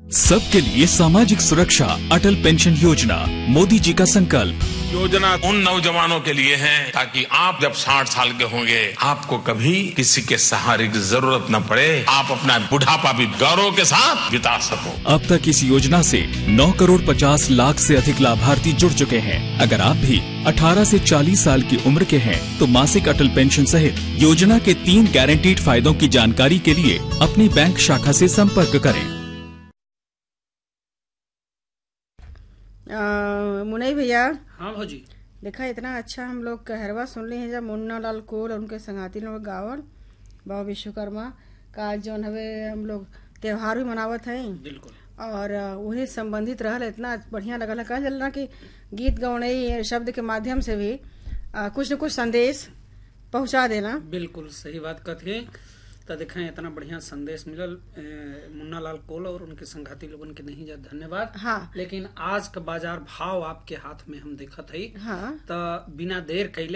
सबके लिए सामाजिक सुरक्षा, अटल पेंशन योजना, मोदी जी का संकल्प। योजना उन नौजवानों के लिए है ताकि आप जब 60 साल के होंगे आपको कभी किसी के सहारे की जरूरत न पड़े, आप अपना बुढ़ापा भी गौरव के साथ बिता सको। अब तक इस योजना से 9 करोड़ 50 लाख से अधिक लाभार्थी जुड़ चुके हैं। अगर आप भी 18 से 40 साल की उम्र के हैं तो मासिक अटल पेंशन सहित योजना के 3 गारंटीड फायदों की जानकारी के लिए अपनी बैंक शाखा से संपर्क करें। मुनई भैया, हाँ भौजी, देखा इतना अच्छा हम लोग कहरवा सुन ली है जब मुन्ना लाल कोल और उनके संगाती लोग गावल बाबा विश्वकर्मा का जौन हवे हम लोग त्योहार भी मनावत हैं। बिल्कुल। और वही संबंधित रहल इतना बढ़िया लगल है। कहा चलना कि गीत गौनई शब्द के माध्यम से भी कुछ न कुछ संदेश पहुंचा देना। बिल्कुल सही बात कहते। तो देखें इतना बढ़िया संदेश मिलल मुन्ना लाल कोल और उनके संघाती लोगन के नहीं जा धन्यवाद। हाँ। लेकिन आज का बाजार भाव आपके हाथ में हम देखत हई। हाँ। तो बिना देर कैले